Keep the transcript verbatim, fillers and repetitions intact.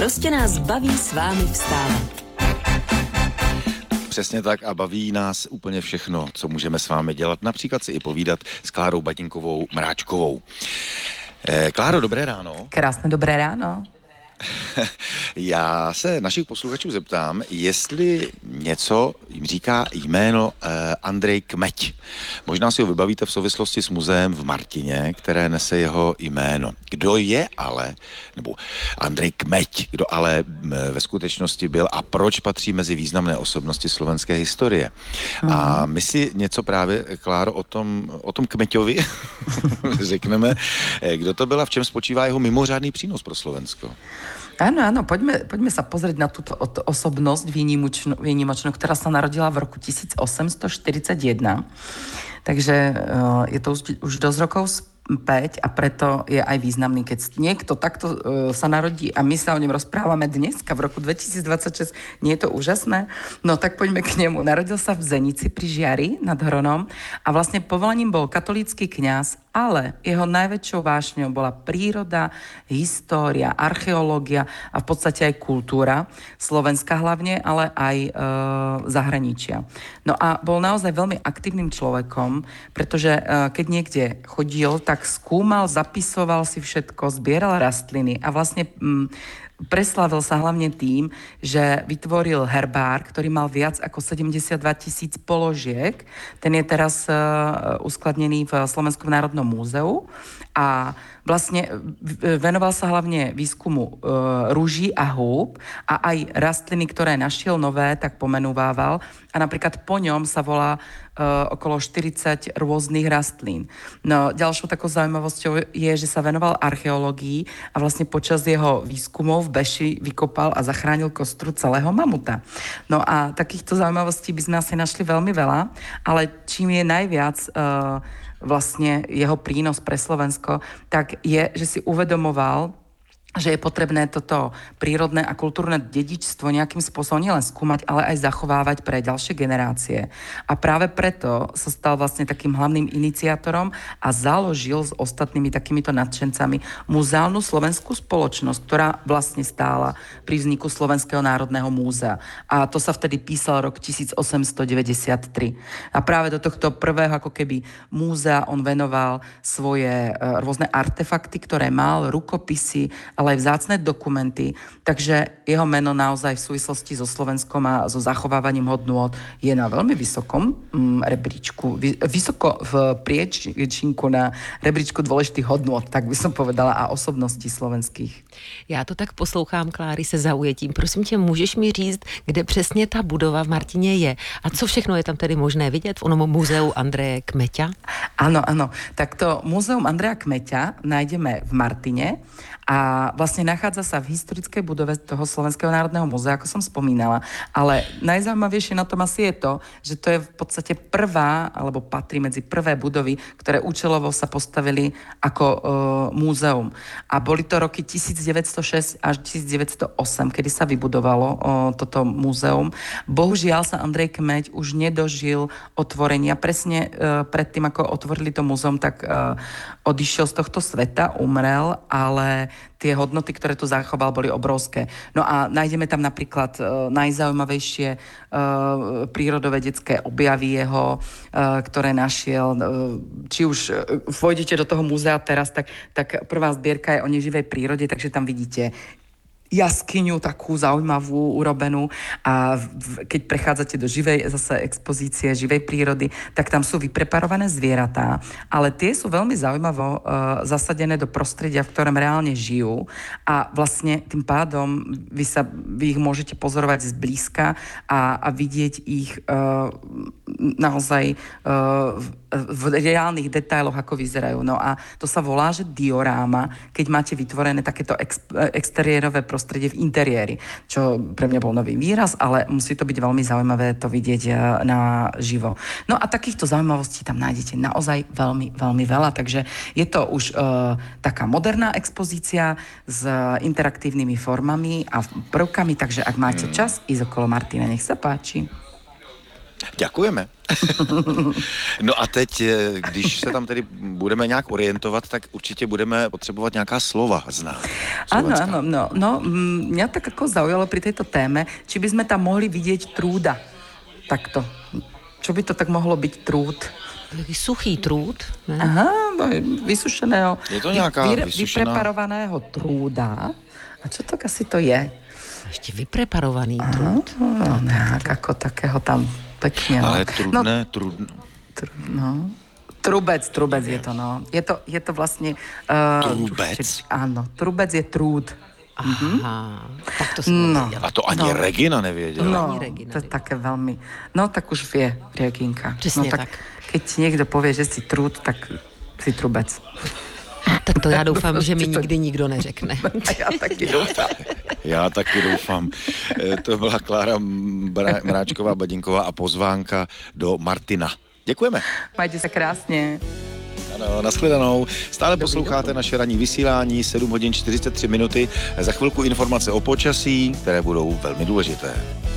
Prostě nás baví s vámi vstávat. Přesně tak a baví nás úplně všechno, co můžeme s vámi dělat. Například si i povídat s Klárou Batinkovou Mráčkovou. Eh, Kláro, dobré ráno. Krásné dobré ráno. Já se našich posluchačů zeptám, jestli něco jim říká jméno eh, Andrej Kmeď. Možná si ho vybavíte v souvislosti s muzeem v Martině, které nese jeho jméno. Kdo je ale, nebo Andrej Kmeď, kdo ale m, ve skutečnosti byl a proč patří mezi významné osobnosti slovenské historie? Mm. A my si něco právě, Kláro, o tom, o tom Kmeťovi řekneme. Kdo to byl a v čem spočívá jeho mimořádný přínos pro Slovensko? Áno, áno, poďme, poďme sa pozrieť na túto osobnosť výnimočnú, výnimočnú, ktorá sa narodila v roku tisíc osemsto štyridsaťjeden. Takže uh, je to už, už dosť rokov späť a preto je aj významný. Keď niekto takto uh, sa narodí a my sa o ňom rozprávame dneska v roku dvetisícdvadsaťšesť, nie je to úžasné? No tak poďme k nemu. Narodil sa v Zenici pri Žiari nad Hronom a vlastne povolaním bol katolícky kňaz, ale jeho najväčšou vášňou bola príroda, história, archeológia a v podstate aj kultúra, Slovenska hlavne, ale aj e, zahraničia. No a bol naozaj veľmi aktívnym človekom, pretože e, keď niekde chodil, tak skúmal, zapisoval si všetko, zbieral rastliny a vlastne mm, preslavil sa hlavne tým, že vytvoril herbár, ktorý mal viac ako sedemdesiatdva tisíc položiek. Ten je teraz uh, uskladnený v Slovenskom národnom múzeu a vlastne venoval sa hlavne výskumu uh, rúží a húb a aj rastliny, ktoré našiel nové, tak pomenúvával. A napríklad po ňom sa volá uh, okolo štyridsať rôznych rastlín. No, ďalšou takou zaujímavosťou je, že sa venoval archeológii a vlastne počas jeho výskumov v Beši vykopal a zachránil kostru celého mamuta. No a takýchto zaujímavostí by sme asi našli veľmi veľa, ale čím je najviac uh, vlastne jeho prínos pre Slovensko, tak je, že si uvedomoval, že je potrebné toto prírodné a kultúrne dedičstvo nejakým spôsobom nielen skúmať, ale aj zachovávať pre ďalšie generácie. A práve preto sa stal vlastne takým hlavným iniciátorom a založil s ostatnými takýmito nadšencami Muzeálnu slovenskú spoločnosť, ktorá vlastne stála pri vzniku Slovenského národného múzea. A to sa vtedy písal rok tisíc osemsto deväťdesiattri. A práve do tohto prvého ako keby múzea on venoval svoje rôzne artefakty, ktoré mal, rukopisy, ale aj vzácne dokumenty. Takže jeho meno naozaj v súvislosti so Slovenskom a so zachovávaním hodnôt je na veľmi vysokom mm, rebríčku. Vy, vysoko v priečinku na rebríčku dôležitých hodnôt, tak by som povedala, a osobností slovenských. Já to tak poslouchám, Kláry, se zaujetím. Prosím tě, můžeš mi říct, kde přesně ta budova v Martině je? A co všechno je tam tedy možné vidět v onom muzeu Andreje Kmeťa? Áno, áno. Tak to múzeum Andreja Kmeťa nájdeme v Martine a vlastne nachádza sa v historickej budove toho Slovenského národného múzea, ako som spomínala. Ale najzaujímavejšie na tom asi je to, že to je v podstate prvá, alebo patrí medzi prvé budovy, ktoré účelovo sa postavili ako e, múzeum. A boli to roky devätnásťstošesť až devätnásťstoosem, kedy sa vybudovalo e, toto múzeum. Bohužiaľ sa Andrej Kmeď už nedožil otvorenia. Presne e, predtým, ako otvorili to múzeum, tak e, odišiel z tohto sveta, umrel, ale tie hodnoty, ktoré tu zachoval, boli obrovské. No a nájdeme tam napríklad e, najzaujímavejšie e, prírodovedecké objavy jeho, e, ktoré našiel. E, či už e, vôjdete do toho múzea teraz, tak, tak prvá zbierka je o neživej prírode, takže tam vidíte jaskyňu takú zaujímavú urobenú a v, keď prechádzate do živej zase expozície, živej prírody, tak tam sú vypreparované zvieratá, ale tie sú veľmi zaujímavo uh, zasadené do prostredia, v ktorom reálne žijú a vlastne tým pádom vy, sa, vy ich môžete pozorovať zblízka a, a vidieť ich uh, naozaj uh, v, v reálnych detailoch, ako vyzerajú. No a to sa volá, že dioráma, keď máte vytvorené takéto ex, exteriérové prostredie v interiéri, čo pre mňa bol nový výraz, ale musí to byť veľmi zaujímavé to vidieť na živo. No a takýchto zaujímavostí tam nájdete naozaj veľmi, veľmi veľa, takže je to už uh, taká moderná expozícia s interaktívnymi formami a prvkami, takže ak máte čas, ísť okolo Martina, nech sa páči. Děkujeme. No a teď, když se tam tedy budeme nějak orientovat, tak určitě budeme potřebovat nějaká slova znát. Áno, áno, no, no, mňa tak ako zaujalo pri tejto téme, či by sme tam mohli vidieť trúda. Takto. Čo by to tak mohlo byť trúd? Taký suchý trúd, ne? Aha, no, vysušeného. Je to nějaká vy, vysušená? Vypreparovaného trúda. A čo to asi to je? Ještě vypreparovaný trúd. No, nejak ako takého tam pekne. Ale no. trudné, trudné. Tr, no. Trubec, trubec je to, no. Je to, je to vlastne... Uh, Trubec? Áno, trubec je trúd. Aha, tak to jsem No. nevěděla. A to ani No. Regina nevěděla. No, Ani Regina to je neví. také veľmi... No, tak už vie Reginka. Přesně no, tak. tak. Keď niekto povie, že si trúd, tak si trubec. Tak to já doufám, že mi Či to- nikdy nikdo neřekne. A ja taky doufám. Já taky doufám. E, To byla Klára Mbra- Mráčková Badinková a pozvánka do Martina. Děkujeme. Majte sa krásne. Ano, nashledanou. Stále posloucháte naše ranní vysílání, sedm hodin čtyřicet tři minuty. Za chvilku informace o počasí, které budou velmi důležité.